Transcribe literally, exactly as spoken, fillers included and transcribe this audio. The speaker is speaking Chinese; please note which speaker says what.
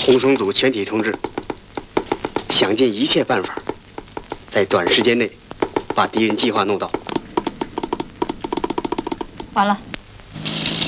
Speaker 1: 红绳组全体同志想尽一切办法，在短时间内把敌人计划弄到。
Speaker 2: 完了。